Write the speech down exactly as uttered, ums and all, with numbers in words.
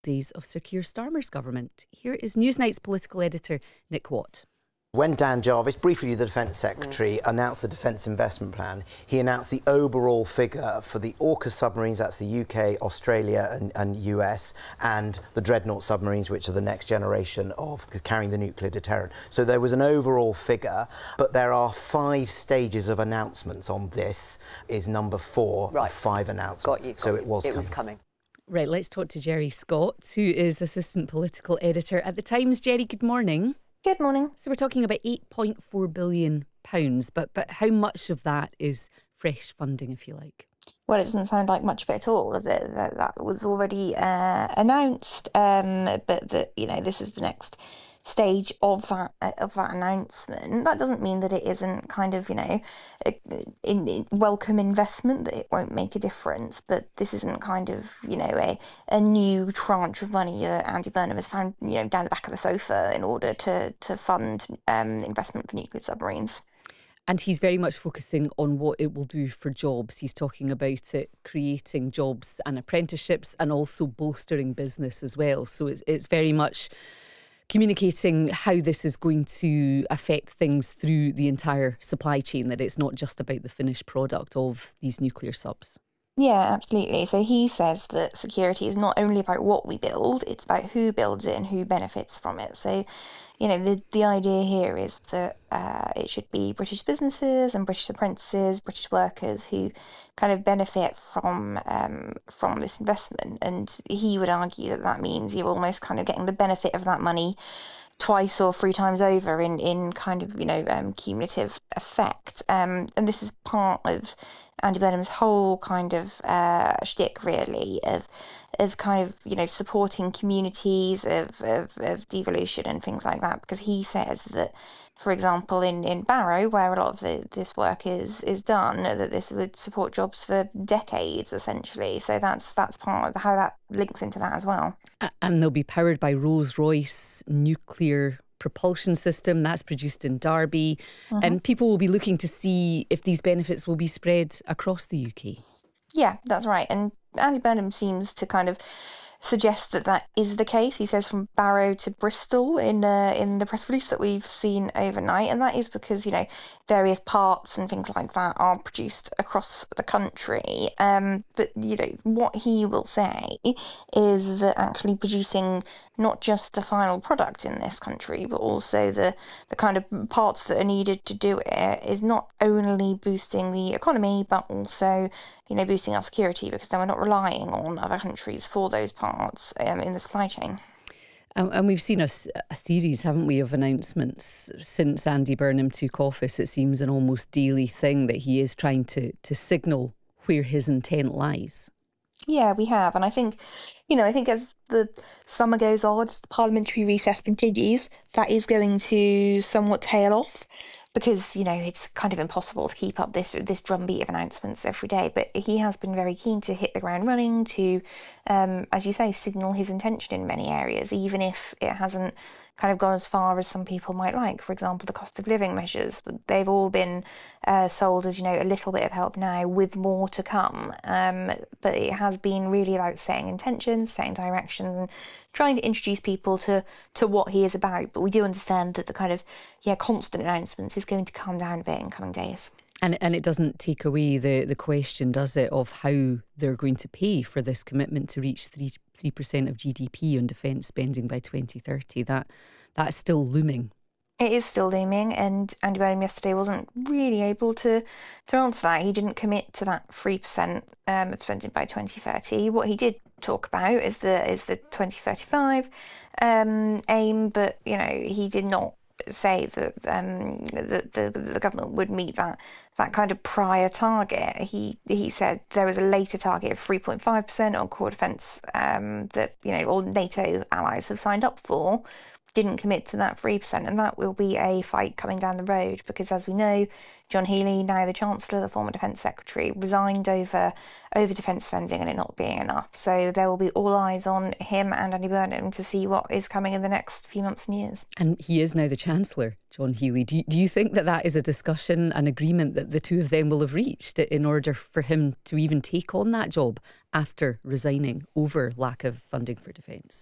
days of Sir Keir Starmer's government. Here is Newsnight's political editor, Nick Watt. When Dan Jarvis, briefly the Defence Secretary, mm. announced the Defence Investment Plan, he announced the overall figure for the AUKUS submarines, that's the U K, Australia and, and U S, and the Dreadnought submarines, which are the next generation of carrying the nuclear deterrent. So there was an overall figure, but there are five stages of announcements on this, is number four right. of five announcements. Got you, got so you. it was it coming. was coming. Right, let's talk to Jerry Scott, who is Assistant Political Editor at The Times. Jerry, good morning. Good morning. So we're talking about eight point four billion pounds, but but how much of that is fresh funding, if you like? Well, it doesn't sound like much of it at all, does it? That, that was already uh, announced, um, but that, you know, this is the next stage of that uh, of that announcement. That doesn't mean that it isn't kind of, you know, a, in, in welcome investment, that it won't make a difference, but this isn't kind of, you know, a, a new tranche of money that Andy Burnham has found, you know, down the back of the sofa in order to, to fund um, investment for nuclear submarines. And he's very much focusing on what it will do for jobs. He's talking about it creating jobs and apprenticeships and also bolstering business as well. So it's it's very much communicating how this is going to affect things through the entire supply chain, that it's not just about the finished product of these nuclear subs. Yeah, absolutely. So he says that security is not only about what we build, it's about who builds it and who benefits from it. So, you know, the, the idea here is that uh, it should be British businesses and British apprentices, British workers who kind of benefit from um, from this investment. And he would argue that that means you're almost kind of getting the benefit of that money twice or three times over in, in kind of, you know, um, cumulative effect. Um, and this is part of Andy Burnham's whole kind of uh, shtick, really, of of kind of, you know, supporting communities, of, of, of devolution and things like that, because he says that, for example, in, in Barrow, where a lot of the, this work is is done, that this would support jobs for decades, essentially. So that's that's part of how that links into that as well. And they'll be powered by Rolls-Royce nuclear propulsion system that's produced in Derby. Mm-hmm. And people will be looking to see if these benefits will be spread across the U K. Yeah, that's right. And Andy Burnham seems to kind of suggest that that is the case. He says from Barrow to Bristol in uh, in the press release that we've seen overnight, and that is because, you know, various parts and things like that are produced across the country. Um, but, you know, what he will say is that actually producing not just the final product in this country, but also the, the kind of parts that are needed to do it is not only boosting the economy, but also, you know, boosting our security, because then we're not relying on other countries for those parts um, in the supply chain. And, and we've seen a, a series, haven't we, of announcements since Andy Burnham took office. It seems an almost daily thing that he is trying to, to signal where his intent lies. Yeah, we have. And I think, you know, I think as the summer goes on, as the parliamentary recess continues, that is going to somewhat tail off, because, you know, it's kind of impossible to keep up this this drumbeat of announcements every day. But he has been very keen to hit the ground running, to, um, as you say, signal his intention in many areas, even if it hasn't kind of gone as far as some people might like. For example, the cost of living measures. They've all been uh, sold as, you know, a little bit of help now with more to come. Um, but it has been really about setting intentions, setting direction, trying to introduce people to, to what he is about. But we do understand that the kind of, yeah, constant announcements is going to calm down a bit in coming days. And and it doesn't take away the, the question, does it, of how they're going to pay for this commitment to reach three three percent of G D P on defence spending by twenty thirty. That that's still looming. It is still looming, and Andy Burnham yesterday wasn't really able to, to answer that. He didn't commit to that three percent um, of spending by twenty thirty. What he did talk about is the is the twenty thirty-five um, aim, but, you know, he did not say that um, the, the the government would meet that that kind of prior target. He he said there was a later target of three point five percent on core defence um, that, you know, all NATO allies have signed up for. didn't commit to that three percent, and that will be a fight coming down the road because, as we know, John Healey, now the Chancellor, the former Defence Secretary, resigned over over defence spending and it not being enough. So there will be all eyes on him and Andy Burnham to see what is coming in the next few months and years. And he is now the Chancellor, John Healey. Do you, do you think that that is a discussion, an agreement that the two of them will have reached in order for him to even take on that job after resigning over lack of funding for defence?